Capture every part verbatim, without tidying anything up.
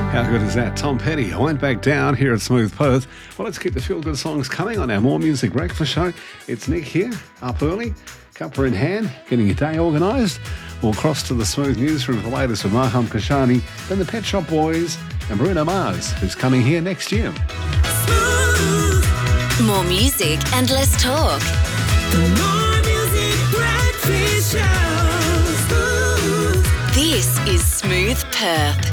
How good is that? Tom Petty, I went back down here at Smooth Perth. Well, let's keep the feel-good songs coming on our More Music Breakfast show. It's Nick here, up early, cuppa in hand, getting your day organised. We'll cross to the Smooth Newsroom for the latest with Maham Kashani, then the Pet Shop Boys and Bruno Mars, who's coming here next year. Smooth. More music and less talk. The More Music Breakfast Show. Smooth. This is Smooth Perth.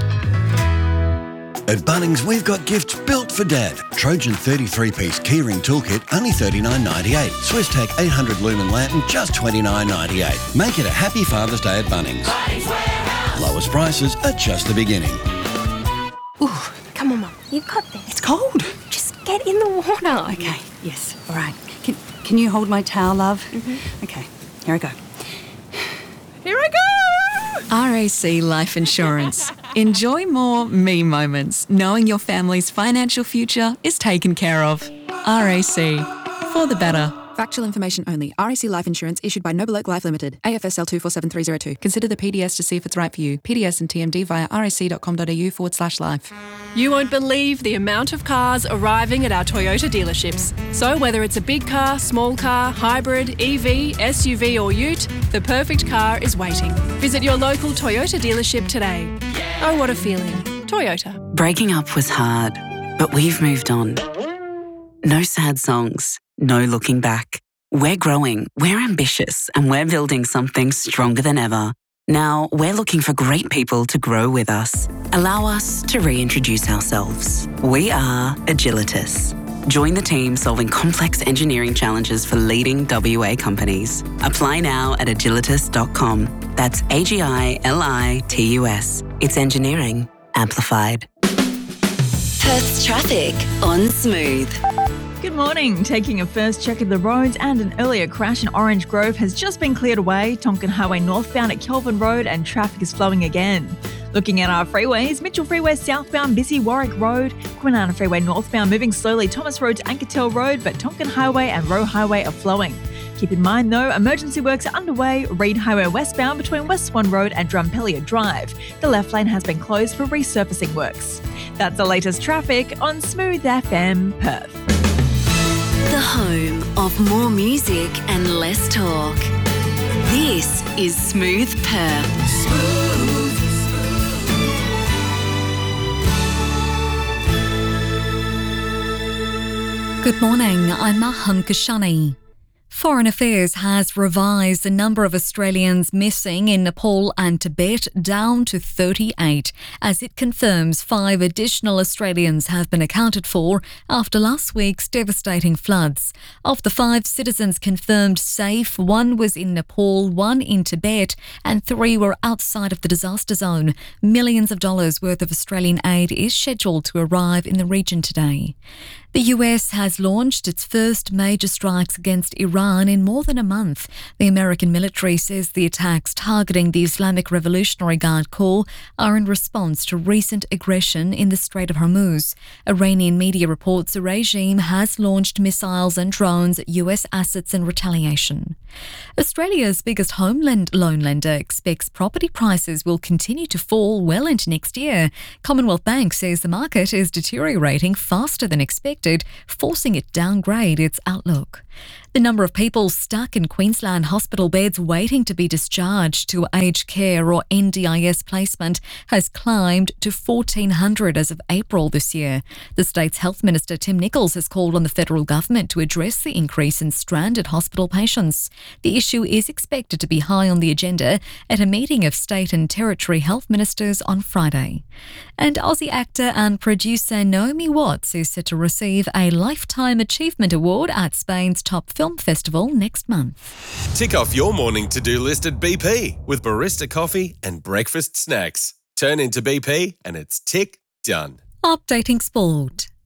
At Bunnings, we've got gifts built for Dad. Trojan thirty-three piece keyring toolkit, only thirty-nine ninety-eight. Swisstech eight hundred lumen lantern, just twenty-nine ninety-eight. Make it a happy Father's Day at Bunnings. Bunnings Warehouse. Lowest prices are just the beginning. Ooh, come on, Mum. You've got this. It's cold. Just get in the water. Okay, yes, all right. Can, can you hold my towel, love? Mm-hmm. Okay, here I go. Here I go! R A C Life Insurance. Enjoy more me moments, knowing your family's financial future is taken care of. R A C. For the better. Factual information only. R A C Life Insurance issued by Noble Oak Life Limited. A F S L two four seven three zero two. Consider the P D S to see if it's right for you. P D S and T M D via rac.com.au forward slash life. You won't believe the amount of cars arriving at our Toyota dealerships. So whether it's a big car, small car, hybrid, E V, S U V or ute, the perfect car is waiting. Visit your local Toyota dealership today. Oh, what a feeling. Toyota. Breaking up was hard, but we've moved on. No sad songs. No looking back. We're growing, we're ambitious, and we're building something stronger than ever. Now, we're looking for great people to grow with us. Allow us to reintroduce ourselves. We are Agilitas. Join the team solving complex engineering challenges for leading W A companies. Apply now at agilitas dot com. That's A G I L I T U S. It's engineering amplified. Perth's traffic on Smooth. Good morning. Taking a first check of the roads, and an earlier crash in Orange Grove has just been cleared away. Tonkin Highway northbound at Kelvin Road, and traffic is flowing again. Looking at our freeways, Mitchell Freeway southbound, busy Warwick Road. Kwinana Freeway northbound, moving slowly Thomas Road to Ankertel Road, but Tonkin Highway and Roe Highway are flowing. Keep in mind though, emergency works are underway. Reed Highway westbound between West Swan Road and Drumpellier Drive. The left lane has been closed for resurfacing works. That's the latest traffic on Smooth F M Perth. The home of more music and less talk. This is Smooth Perth. Smooth. Good morning, I'm Maham Kashani. Foreign Affairs has revised the number of Australians missing in Nepal and Tibet down to thirty-eight, as it confirms five additional Australians have been accounted for after last week's devastating floods. Of the five citizens confirmed safe, one was in Nepal, one in Tibet, and three were outside of the disaster zone. Millions of dollars worth of Australian aid is scheduled to arrive in the region today. The U S has launched its first major strikes against Iran in more than a month. The American military says the attacks targeting the Islamic Revolutionary Guard Corps are in response to recent aggression in the Strait of Hormuz. Iranian media reports the regime has launched missiles and drones at U S assets in retaliation. Australia's biggest home lend- loan lender expects property prices will continue to fall well into next year. Commonwealth Bank says the market is deteriorating faster than expected, forcing it to downgrade its outlook. The number of people stuck in Queensland hospital beds waiting to be discharged to aged care or N D I S placement has climbed to fourteen hundred as of April this year. The state's Health Minister Tim Nicholls has called on the federal government to address the increase in stranded hospital patients. The issue is expected to be high on the agenda at a meeting of state and territory health ministers on Friday. And Aussie actor and producer Naomi Watts is set to receive a Lifetime Achievement Award at Spain's top film festival next month. Tick off your morning to-do list at B P with barista coffee and breakfast snacks. Turn into B P and it's tick done. Updating sport.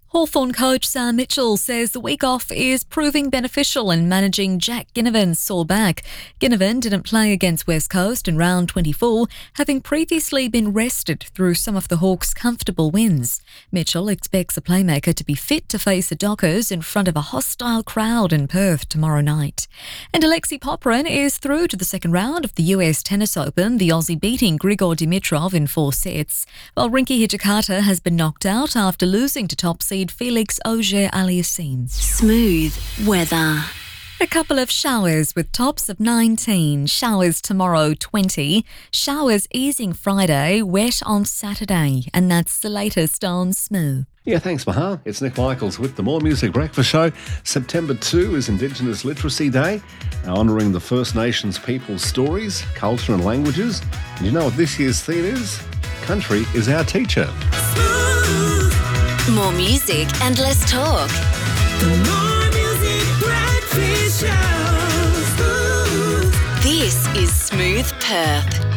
Hawthorn coach Sam Mitchell says the week off is proving beneficial in managing Jack Ginnivan's sore back. Ginnivan didn't play against West Coast in round twenty-four, having previously been rested through some of the Hawks' comfortable wins. Mitchell expects the playmaker to be fit to face the Dockers in front of a hostile crowd in Perth tomorrow night. And Alexei Popyrin is through to the second round of the U S Tennis Open, the Aussie beating Grigor Dimitrov in four sets, while Rinky Hijikata has been knocked out after losing to top seed Felix Auger-Aliassime. Smooth weather. A couple of showers with tops of nineteen, showers tomorrow twenty, showers easing Friday, wet on Saturday, and that's the latest on Smooth. Yeah, thanks, Maha. It's Nick Michaels with the More Music Breakfast Show. September second is Indigenous Literacy Day, honouring the First Nations people's stories, culture and languages. And you know what this year's theme is? Country is our teacher. More music and less talk. The More Music Breakfast Show. Smooth. This is Smooth Perth.